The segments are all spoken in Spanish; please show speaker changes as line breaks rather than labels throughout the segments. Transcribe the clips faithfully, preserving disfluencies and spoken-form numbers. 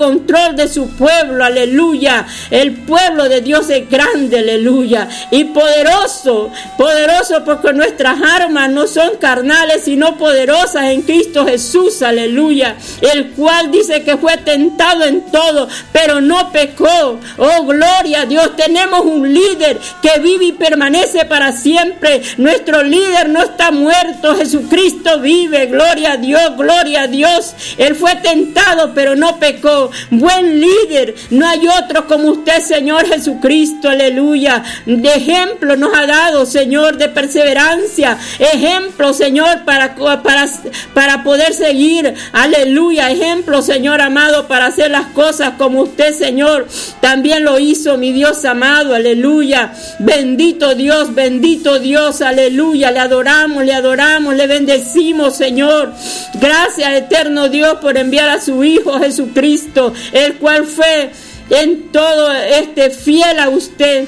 control de su pueblo, aleluya. El pueblo de Dios es grande, aleluya, y poderoso, poderoso porque nuestras armas no son carnales, sino poderosas en Cristo Jesús, aleluya, el cual dice que fue tentado en todo, pero no pecó. Oh, gloria a Dios. Tenemos un líder que vive y permanece para siempre. Nuestro líder no está muerto, Jesucristo vive, gloria a Dios, gloria a Dios. Él fue tentado, pero no pecó. Buen líder, no hay otro como usted, Señor Jesucristo, aleluya. De ejemplo nos ha dado, Señor, de perseverancia, ejemplo, Señor, para, para, para poder seguir, aleluya, ejemplo, Señor amado, para hacer las cosas como usted, Señor, también lo hizo, mi Dios amado, aleluya. Bendito Dios, bendito Dios, aleluya. Le adoramos, le adoramos, le bendecimos, Señor. Gracias, eterno Dios, por enviar a su Hijo Jesucristo, el cual fue en todo este fiel a usted.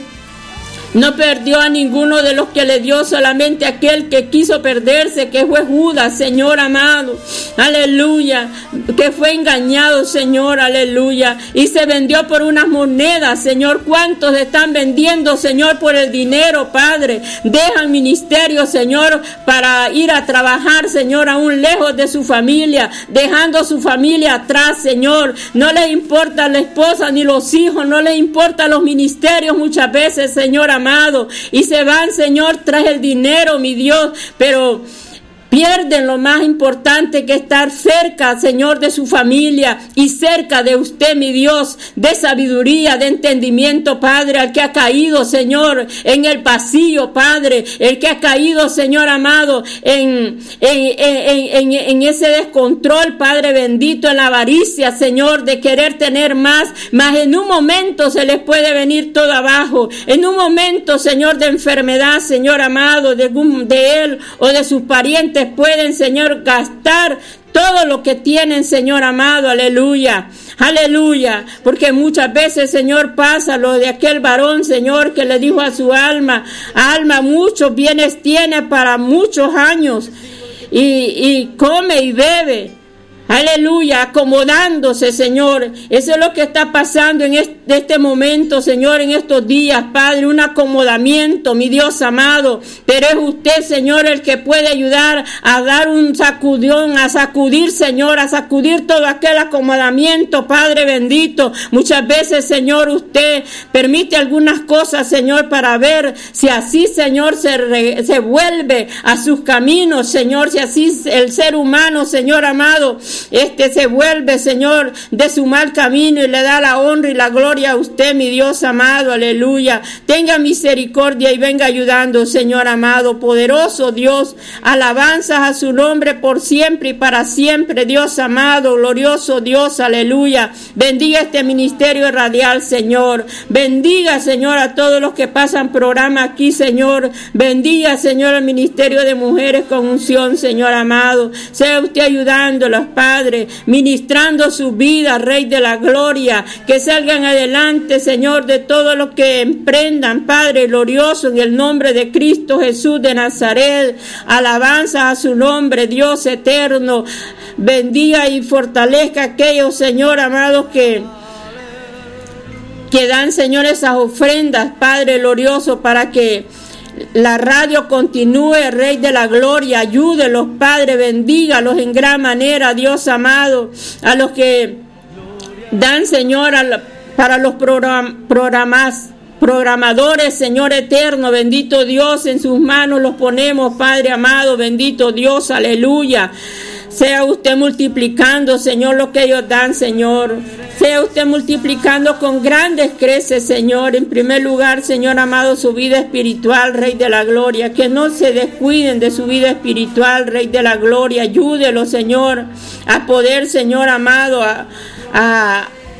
No perdió a ninguno de los que le dio, solamente aquel que quiso perderse, que fue Judas, Señor amado, aleluya, que fue engañado, Señor, aleluya, y se vendió por unas monedas, Señor. ¿Cuántos están vendiendo, Señor, por el dinero, Padre? Dejan ministerio, Señor, para ir a trabajar, Señor, aún lejos de su familia, dejando su familia atrás, Señor. No les importa la esposa ni los hijos, no les importa los ministerios muchas veces, Señor amado. Amado, y se van, Señor, tras el dinero, mi Dios, pero pierden lo más importante, que estar cerca, Señor, de su familia y cerca de usted, mi Dios, de sabiduría, de entendimiento, Padre, al que ha caído, Señor, en el vacío, Padre, el que ha caído, Señor amado, en, en, en, en, en ese descontrol, Padre bendito, en la avaricia, Señor, de querer tener más, más en un momento se les puede venir todo abajo, en un momento, Señor, de enfermedad, Señor amado, de, de él o de sus parientes, pueden, Señor, gastar todo lo que tienen, Señor amado, aleluya, aleluya, porque muchas veces, Señor, pasa lo de aquel varón, Señor, que le dijo a su alma, alma, muchos bienes tiene para muchos años, y, y come y bebe, aleluya, acomodándose, Señor. Eso es lo que está pasando en este, este momento, Señor, en estos días, Padre, un acomodamiento, mi Dios amado, pero es usted, Señor, el que puede ayudar a dar un sacudón, a sacudir, Señor, a sacudir todo aquel acomodamiento, Padre bendito. Muchas veces, Señor, usted permite algunas cosas, Señor, para ver si así, Señor, se, re, se vuelve a sus caminos, Señor, si así el ser humano, Señor amado, este se vuelve, Señor, de su mal camino y le da la honra y la gloria a usted, mi Dios amado, aleluya. Tenga misericordia y venga ayudando, Señor amado, poderoso Dios. Alabanzas a su nombre por siempre y para siempre, Dios amado, glorioso Dios, aleluya. Bendiga este ministerio radial, Señor. Bendiga, Señor, a todos los que pasan programa aquí, Señor. Bendiga, Señor, el ministerio de mujeres con unción, Señor amado. Sea usted ayudándolos, Padre, ministrando su vida, Rey de la gloria, que salgan adelante, Señor, de todo lo que emprendan, Padre glorioso, en el nombre de Cristo Jesús de Nazaret. Alabanza a su nombre, Dios eterno. Bendiga y fortalezca a aquellos, Señor amado, que que dan, Señor, esas ofrendas, Padre glorioso, para que la radio continúe, Rey de la gloria. Ayúdelos, Padre, bendígalos en gran manera, Dios amado, a los que dan, Señor, a la, para los program, programas, programadores, Señor eterno, bendito Dios, en sus manos los ponemos, Padre amado, bendito Dios, aleluya. Sea usted multiplicando, Señor, lo que ellos dan, Señor. Sea usted multiplicando con grandes creces, Señor. En primer lugar, Señor amado, su vida espiritual, Rey de la gloria. Que no se descuiden de su vida espiritual, Rey de la gloria. Ayúdelo, Señor, a poder, Señor amado, a, a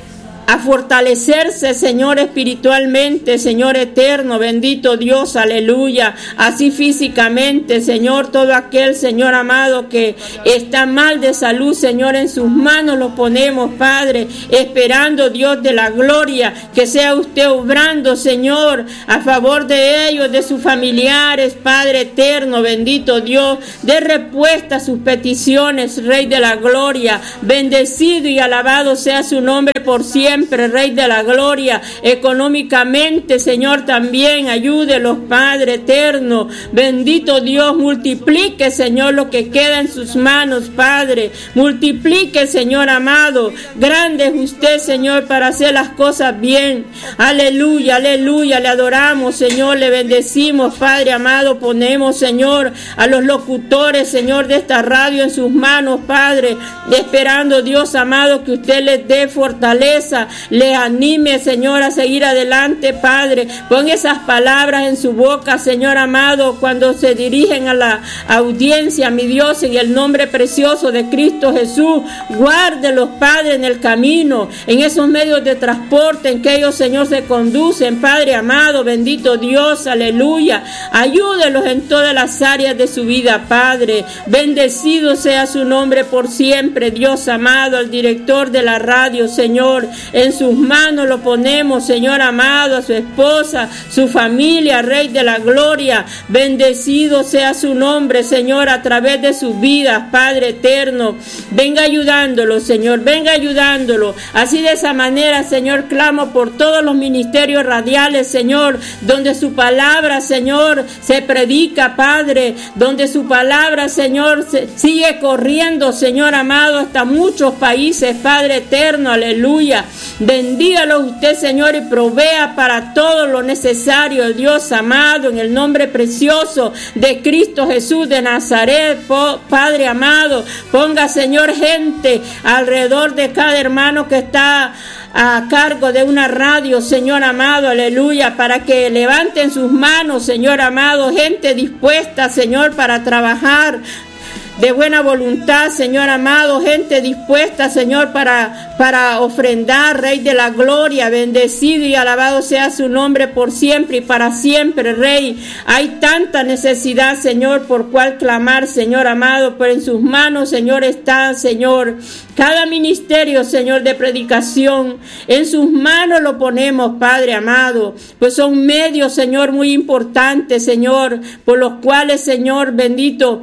a fortalecerse, Señor, espiritualmente, Señor eterno, bendito Dios, aleluya, así físicamente, Señor, todo aquel, Señor amado, que está mal de salud, Señor, en sus manos lo ponemos, Padre, esperando, Dios de la gloria, que sea usted obrando, Señor, a favor de ellos, de sus familiares, Padre eterno, bendito Dios, de respuesta a sus peticiones, Rey de la gloria, bendecido y alabado sea su nombre por siempre. Siempre, Rey de la gloria, económicamente, Señor, también ayúdelos, Padre eterno, bendito Dios, multiplique, Señor, lo que queda en sus manos, Padre, multiplique, Señor amado, grande es usted, Señor, para hacer las cosas bien, aleluya, aleluya, le adoramos, Señor, le bendecimos, Padre amado, ponemos, Señor, a los locutores, Señor, de esta radio en sus manos, Padre, esperando, Dios amado, que usted les dé fortaleza, le anime, Señor, a seguir adelante, Padre. Pon esas palabras en su boca, Señor amado, cuando se dirigen a la audiencia, mi Dios, en el nombre precioso de Cristo Jesús. Guárdelos, Padre, en el camino, en esos medios de transporte en que ellos, Señor, se conducen, Padre amado, bendito Dios, aleluya. Ayúdelos en todas las áreas de su vida, Padre. Bendecido sea su nombre por siempre, Dios amado, al director de la radio, Señor. En sus manos lo ponemos, Señor amado, a su esposa, su familia, Rey de la gloria. Bendecido sea su nombre, Señor, a través de sus vidas, Padre eterno. Venga ayudándolo, Señor, venga ayudándolo. Así de esa manera, Señor, clamo por todos los ministerios radiales, Señor, donde su palabra, Señor, se predica, Padre, donde su palabra, Señor, se sigue corriendo, Señor amado, hasta muchos países, Padre eterno, aleluya. Bendígalo usted, Señor, y provea para todo lo necesario, Dios amado, en el nombre precioso de Cristo Jesús de Nazaret, Padre amado. Ponga, Señor, gente alrededor de cada hermano que está a cargo de una radio, Señor amado, aleluya, para que levanten sus manos, Señor amado, gente dispuesta, Señor, para trabajar de buena voluntad, Señor amado, gente dispuesta, Señor, para, para ofrendar, Rey de la gloria, bendecido y alabado sea su nombre por siempre y para siempre, Rey. Hay tanta necesidad, Señor, por cual clamar, Señor amado, pero en sus manos, Señor, está, Señor, cada ministerio, Señor, de predicación, en sus manos lo ponemos, Padre amado, pues son medios, Señor, muy importantes, Señor, por los cuales, Señor, bendito,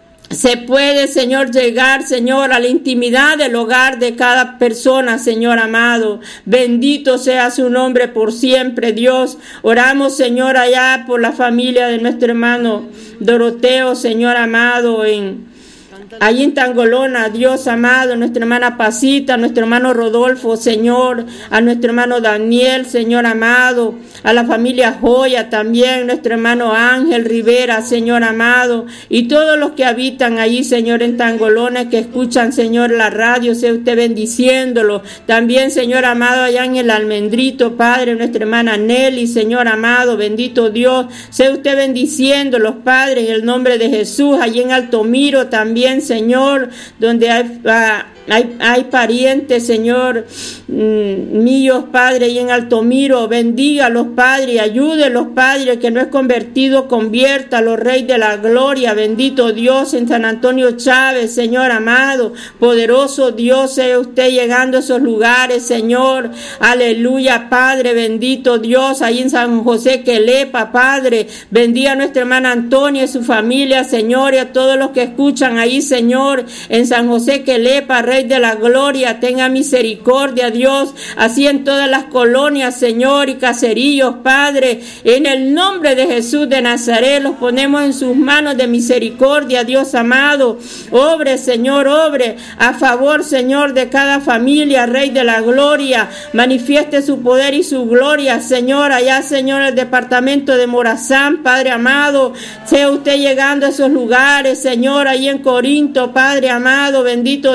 se puede, Señor, llegar, Señor, a la intimidad del hogar de cada persona, Señor amado. Bendito sea su nombre por siempre, Dios. Oramos, Señor, allá por la familia de nuestro hermano Doroteo, Señor amado, en allí en Tangolona, Dios amado, nuestra hermana Pasita, nuestro hermano Rodolfo, Señor, a nuestro hermano Daniel, Señor amado, a la familia Joya también, nuestro hermano Ángel Rivera, Señor amado, y todos los que habitan allí, Señor, en Tangolona, que escuchan, Señor, la radio, sea usted bendiciéndolo. También, Señor amado, allá en el Almendrito, Padre, nuestra hermana Nelly, Señor amado, bendito Dios, sea usted bendiciéndolos, Padre, en el nombre de Jesús. Allí en Altomiro también, Señor, donde hay, uh, hay, hay parientes, Señor, mmm, míos, Padre, y en Altomiro, bendígalos, Padre, y ayúdelos, Padre, que no es convertido, conviértalo, Rey de la gloria, bendito Dios, en San Antonio Chávez, Señor amado, poderoso Dios, sea usted llegando a esos lugares, Señor, aleluya, Padre, bendito Dios, ahí en San José Quelepa, Padre, bendiga a nuestra hermana Antonia y su familia, Señor, y a todos los que escuchan ahí, Señor, en San José Quelepa, Rey de la gloria, tenga misericordia, Dios, así en todas las colonias, Señor, y caseríos, Padre, en el nombre de Jesús de Nazaret, los ponemos en sus manos de misericordia, Dios amado, obre, Señor, obre, a favor, Señor, de cada familia, Rey de la gloria, manifieste su poder y su gloria, Señor, allá, Señor, el departamento de Morazán, Padre amado, sea usted llegando a esos lugares, Señor, ahí en Corinto, Padre amado, bendito Dios,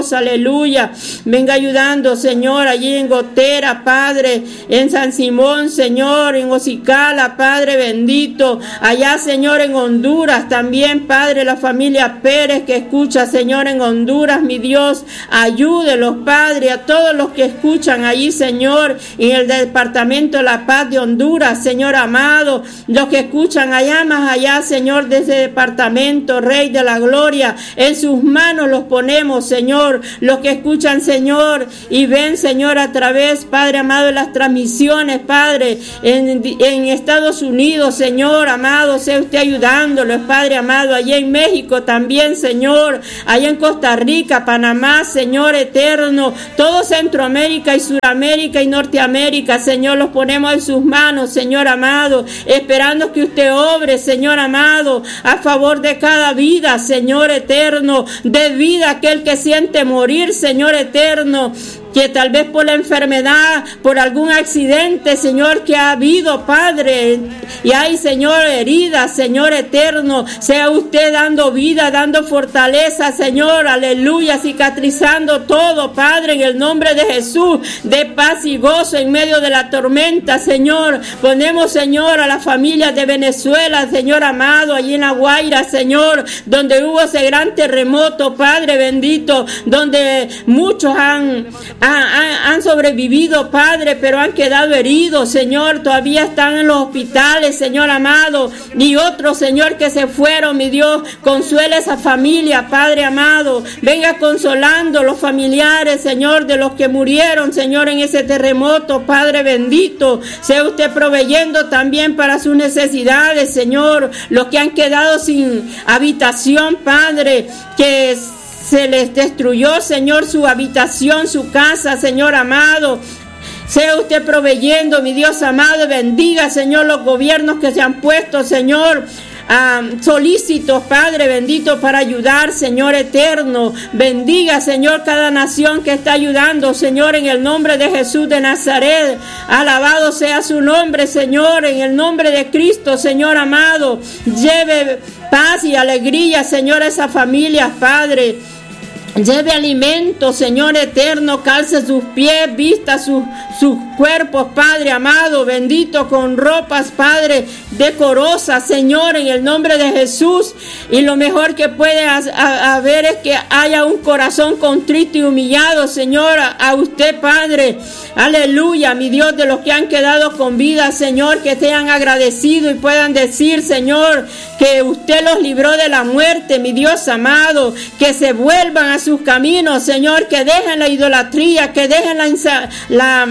Dios, aleluya. Venga ayudando, Señor, allí en Gotera, Padre, en San Simón, Señor, en Ocicala, Padre bendito, allá, Señor, en Honduras también, Padre, la familia Pérez que escucha, Señor, en Honduras, mi Dios, ayúdelos, Padre, a todos los que escuchan allí, Señor, en el departamento de La Paz de Honduras, Señor amado, los que escuchan allá, más allá, Señor, de ese departamento, Rey de la Gloria, en sus manos los ponemos, Señor, los que escuchan, Señor, y ven, Señor, a través, Padre amado, de las transmisiones, Padre, en, en Estados Unidos, Señor amado, sea usted ayudándolos, Padre amado, allá en México también, Señor, allá en Costa Rica, Panamá, Señor eterno, todo Centroamérica y Suramérica y Norteamérica, Señor, los ponemos en sus manos, Señor amado, esperando que usted obre, Señor amado, a favor de cada vida, Señor eterno, de vida aquel que siente morir, Señor eterno, que tal vez por la enfermedad, por algún accidente, Señor, que ha habido, Padre, y hay, Señor, heridas, Señor eterno, sea usted dando vida, dando fortaleza, Señor, aleluya, cicatrizando todo, Padre, en el nombre de Jesús, de paz y gozo en medio de la tormenta, Señor. Ponemos, Señor, a las familias de Venezuela, Señor amado, allí en La Guaira, Señor, donde hubo ese gran terremoto, Padre bendito, donde muchos han Han, han sobrevivido, Padre, pero han quedado heridos, Señor, todavía están en los hospitales, Señor amado, y otros, Señor, que se fueron, mi Dios, consuela esa familia, Padre amado, venga consolando los familiares, Señor, de los que murieron, Señor, en ese terremoto, Padre bendito, sea usted proveyendo también para sus necesidades, Señor, los que han quedado sin habitación, Padre, que es se les destruyó, Señor, su habitación, su casa, Señor amado. Sea usted proveyendo, mi Dios amado, bendiga, Señor, los gobiernos que se han puesto, Señor, Um, solícitos, Padre bendito, para ayudar, Señor eterno. Bendiga, Señor, cada nación que está ayudando, Señor, en el nombre de Jesús de Nazaret. Alabado sea su nombre, Señor, en el nombre de Cristo, Señor amado. Lleve paz y alegría, Señor, a esas familias, Padre. Lleve alimento, Señor eterno, calce sus pies, vista sus, sus cuerpos, Padre amado, bendito, con ropas, Padre, decorosas, Señor, en el nombre de Jesús. Y lo mejor que puede haber es que haya un corazón contrito y humillado, Señor, a, a usted, Padre. Aleluya, mi Dios, de los que han quedado con vida, Señor, que sean agradecidos y puedan decir, Señor, que usted los libró de la muerte, mi Dios amado, que se vuelvan a sus caminos, Señor, que dejen la idolatría, que dejen la, la,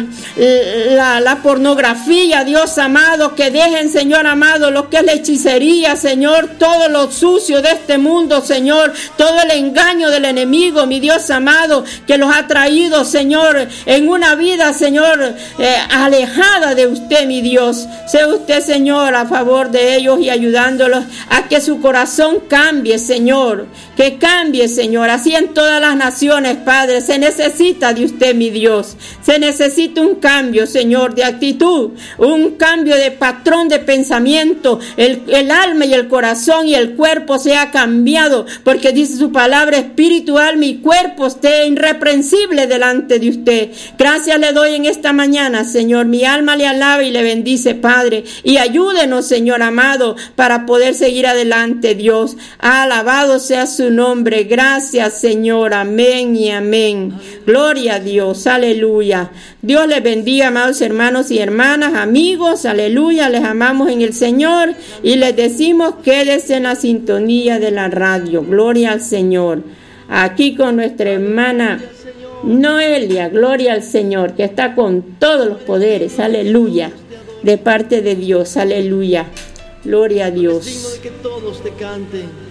la, la pornografía, Dios amado, que dejen, Señor amado, lo que es la hechicería, Señor, todo lo sucio de este mundo, Señor, todo el engaño del enemigo, mi Dios amado, que los ha traído, Señor, en una vida, Señor, eh, alejada de usted, mi Dios. Sea usted, Señor, a favor de ellos y ayudándolos a que su corazón cambie, Señor, que cambie, Señor, así en todas las naciones, Padre. Se necesita de usted, mi Dios. Se necesita un cambio, Señor, de actitud, un cambio de patrón de pensamiento. El, el alma y el corazón y el cuerpo sea cambiado, porque dice su palabra, espiritual, mi cuerpo esté irreprensible delante de usted. Gracias le doy en esta mañana, Señor. Mi alma le alaba y le bendice, Padre. Y ayúdenos, Señor amado, para poder seguir adelante, Dios. Alabado sea su nombre. Gracias, Señor. Amén y amén. Gloria a Dios. Aleluya. Dios les bendiga, amados hermanos y hermanas, amigos. Aleluya. Les amamos en el Señor y les decimos, quédese en la sintonía de la radio. Gloria al Señor. Aquí con nuestra hermana Noelia, gloria al Señor, que está con todos los poderes, aleluya, de parte de Dios, aleluya, gloria a Dios.
Es digno de que todos te canten.